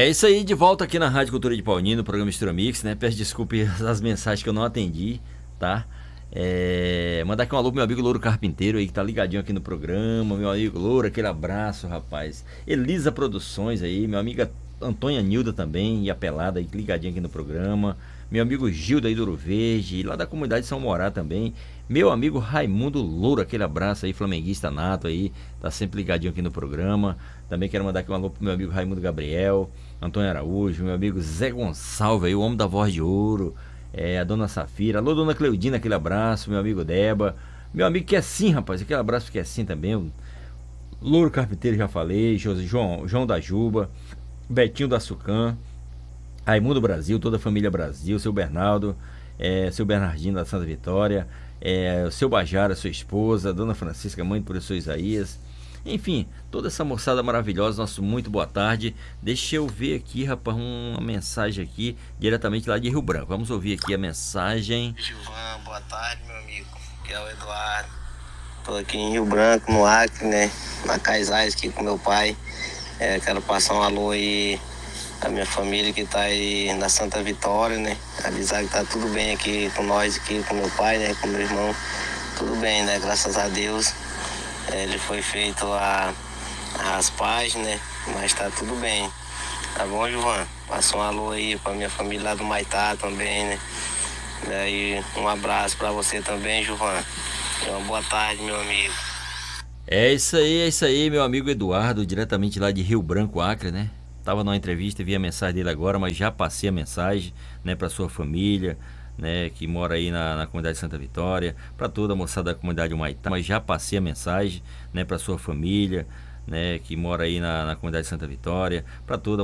É isso aí, de volta aqui na Rádio Cultura de Paulino, no programa Mistura Mix, né? Peço desculpa as mensagens que eu não atendi, tá? Mandar aqui um alô pro meu amigo Louro Carpinteiro aí, que tá ligadinho aqui no programa. Meu amigo Louro, aquele abraço, rapaz. Elisa Produções aí, minha amiga Antônia Nilda também, e a Pelada aí, ligadinho aqui no programa. Meu amigo Gilda aí do Ouro Verde, lá da comunidade São Morá também. Meu amigo Raimundo Louro, aquele abraço aí, flamenguista nato aí, tá sempre ligadinho aqui no programa. Também quero mandar aqui um alô pro meu amigo Raimundo Gabriel, Antônio Araújo, meu amigo Zé Gonçalves aí, o homem da voz de ouro, a dona Safira, alô dona Cleudina, aquele abraço, meu amigo Deba, meu amigo que é sim, rapaz, aquele abraço que é sim também, o Louro Carpinteiro já falei, João da Juba, Betinho da Sucam, Raimundo Brasil, toda a família Brasil, seu Bernardo, seu Bernardino da Santa Vitória, o seu Bajara, sua esposa, dona Francisca, mãe do professor Isaías, enfim, toda essa moçada maravilhosa, nosso muito boa tarde. Deixa eu ver aqui, rapaz, uma mensagem aqui, diretamente lá de Rio Branco. Vamos ouvir aqui a mensagem. Gilvan, boa tarde, meu amigo, que é o Eduardo. Tô aqui em Rio Branco, no Acre, né, na Caisais, aqui com meu pai. Quero passar um alô aí a minha família que tá aí na Santa Vitória, né? Avisar que tá tudo bem aqui com nós, aqui com meu pai, né? Com meu irmão. Tudo bem, né? Graças a Deus. Ele foi feito as páginas, né? Mas tá tudo bem. Tá bom, Gilvan? Passa um alô aí pra minha família lá do Maitá também, né? Daí um abraço pra você também, Gilvan. Uma boa tarde, meu amigo. É isso aí, meu amigo Eduardo, diretamente lá de Rio Branco, Acre, né? Tava numa entrevista, vi a mensagem dele agora, mas já passei a mensagem, né, para sua família, né, que mora aí na comunidade Santa Vitória, para toda a moçada da comunidade Humaitá, mas já passei a mensagem, né, para sua família, né, que mora aí na comunidade Santa Vitória, para toda